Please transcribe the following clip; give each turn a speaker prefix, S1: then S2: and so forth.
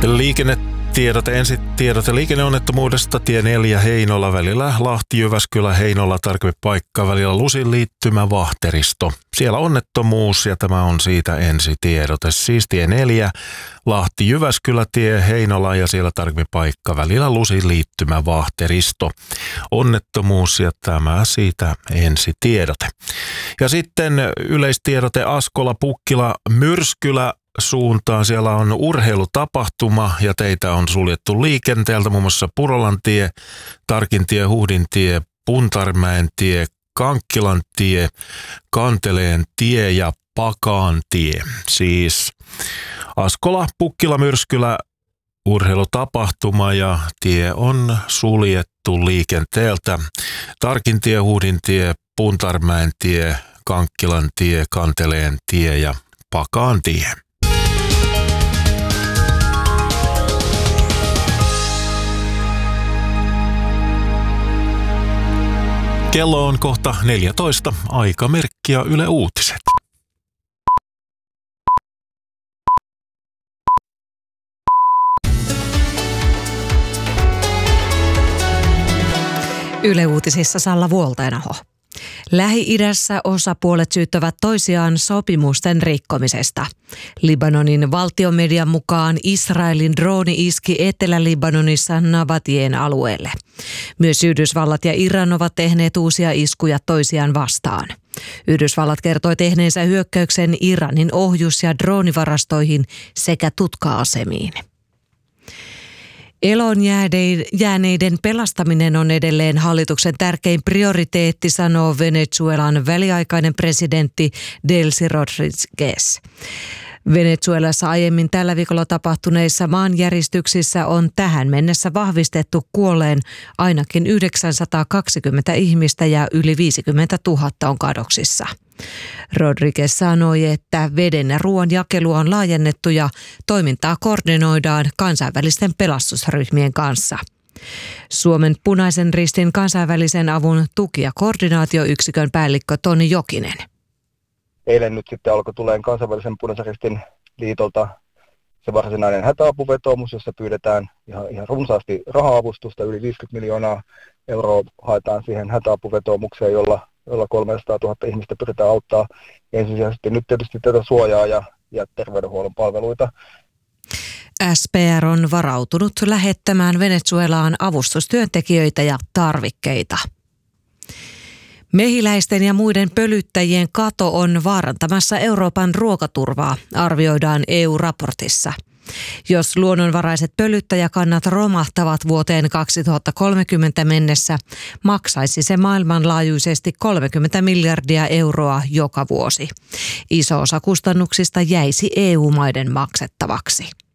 S1: Liikennetiedote, ensitiedote liikenneonnettomuudesta tie 4 Heinola välillä Lahti-Jyväskylä Heinola tarkempi paikka välillä Lusin liittymä Vahteristo. Siellä onnettomuus ja tämä on siitä ensitiedote. Siis tie 4 Lahti-Jyväskylä tie Heinola ja siellä tarkempi paikka välillä Lusin liittymä Vahteristo. Onnettomuus ja tämä siitä ensitiedote. Ja sitten yleistiedote Askola, Pukkila, Myrskylä suuntaan. Siellä on urheilutapahtuma ja teitä on suljettu liikenteeltä, muun muassa Purolantie, Tarkintie, Huhdintie, Puntarmäen tie, Kankkilan tie, Kanteleen tie ja Pakaan tie. Siis Askola, Pukkila, Myrskylä, urheilutapahtuma ja tie on suljettu liikenteeltä. Tarkintie, Huhdintie, Puntarmäen tie, Kankkilan tie, Kanteleen tie ja Pakaan tie. Kello on kohta 14. Aikamerkki ja Yle Uutiset.
S2: Yle Uutisissa Salla Vuoltenaho. Lähi-idässä osapuolet syyttävät toisiaan sopimusten rikkomisesta. Libanonin valtiomedian mukaan Israelin drooni iski Etelä-Libanonissa Nabatien alueelle. Myös Yhdysvallat ja Iran ovat tehneet uusia iskuja toisiaan vastaan. Yhdysvallat kertoi tehneensä hyökkäyksen Iranin ohjus- ja droonivarastoihin sekä tutka-asemiin. Eloon jääneiden pelastaminen on edelleen hallituksen tärkein prioriteetti, sanoo Venezuelan väliaikainen presidentti Delcy Rodriguez. Venezuelassa aiemmin tällä viikolla tapahtuneissa maanjäristyksissä on tähän mennessä vahvistettu kuolleen ainakin 920 ihmistä ja yli 50 000 on kadoksissa. Rodriguez sanoi, että veden ja ruoan jakelua on laajennettu ja toimintaa koordinoidaan kansainvälisten pelastusryhmien kanssa. Suomen Punaisen Ristin kansainvälisen avun tuki- ja koordinaatioyksikön päällikkö Toni Jokinen.
S3: Eilen nyt sitten alkoi tulemaan kansainvälisen Punaisen Ristin liitolta se varsinainen hätäapuvetoomus, jossa pyydetään ihan runsaasti raha-avustusta, yli 50 miljoonaa euroa haetaan siihen hätäapuvetoomukseen, jolla 300 000 ihmistä pyritään auttaa ensisijaisesti nyt tietysti tätä suojaa ja terveydenhuollon palveluita.
S2: SPR on varautunut lähettämään Venezuelaan avustustyöntekijöitä ja tarvikkeita. Mehiläisten ja muiden pölyttäjien kato on vaarantamassa Euroopan ruokaturvaa, arvioidaan EU-raportissa. Jos luonnonvaraiset pölyttäjäkannat romahtavat vuoteen 2030 mennessä, maksaisi se maailmanlaajuisesti 30 miljardia euroa joka vuosi. Iso osa kustannuksista jäisi EU-maiden maksettavaksi.